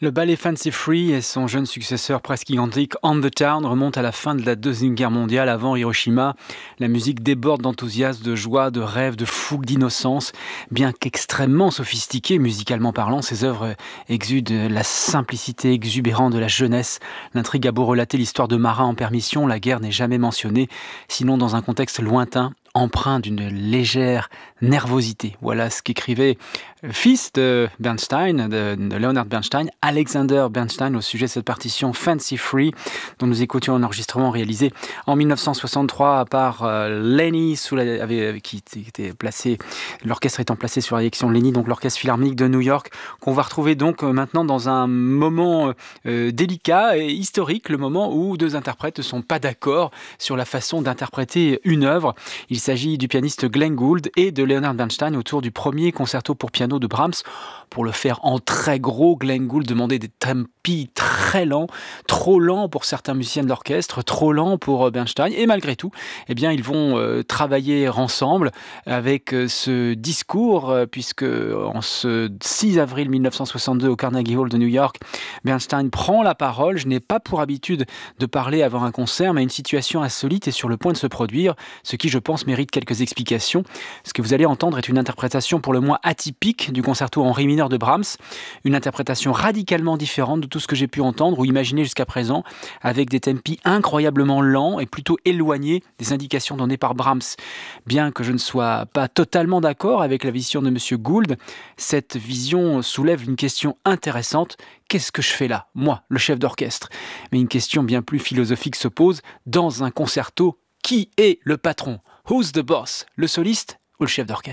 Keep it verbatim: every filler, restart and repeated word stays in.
Le ballet Fancy Free et son jeune successeur presque identique, On the Town, remontent à la fin de la Deuxième Guerre mondiale, avant Hiroshima. La musique déborde d'enthousiasme, de joie, de rêve, de fougue, d'innocence. Bien qu'extrêmement sophistiquée, musicalement parlant, ces œuvres exudent la simplicité exubérante de la jeunesse. L'intrigue a beau relater l'histoire de marins en permission, la guerre n'est jamais mentionnée, sinon dans un contexte lointain, empreint d'une légère nervosité. Voilà ce qu'écrivait le fils de Bernstein, de, de Leonard Bernstein, Alexander Bernstein, au sujet de cette partition Fancy Free, dont nous écoutions un enregistrement réalisé en dix-neuf cent soixante-trois par euh, Lenny, sous la, avec, qui était placé, l'orchestre étant placé sur la direction de Lenny, donc l'orchestre philharmonique de New York, qu'on va retrouver donc euh, maintenant dans un moment euh, délicat et historique, le moment où deux interprètes ne sont pas d'accord sur la façon d'interpréter une œuvre. Il s'agit du pianiste Glenn Gould et de Leonard Bernstein autour du premier concerto pour piano de Brahms. Pour le faire en très gros, Glenn Gould demandait des tempi très lents, trop lents pour certains musiciens de l'orchestre, trop lents pour Bernstein. Et malgré tout, eh bien, ils vont euh, travailler ensemble avec euh, ce discours, euh, puisque en ce six avril mille neuf cent soixante-deux au Carnegie Hall de New York, Bernstein prend la parole. Je n'ai pas pour habitude de parler avant un concert, mais une situation insolite est sur le point de se produire, ce qui, je pense, mérite quelques explications. Ce que vous allez entendre est une interprétation pour le moins atypique du concerto en ré mineur de Brahms, une interprétation radicalement différente de tout ce que j'ai pu entendre ou imaginer jusqu'à présent, avec des tempi incroyablement lents et plutôt éloignés des indications données par Brahms. Bien que je ne sois pas totalement d'accord avec la vision de M. Gould, cette vision soulève une question intéressante. Qu'est-ce que je fais là, moi, le chef d'orchestre ? Mais une question bien plus philosophique se pose. Dans un concerto, qui est le patron ? Who's the boss ? Le soliste ou le chef d'orchestre ?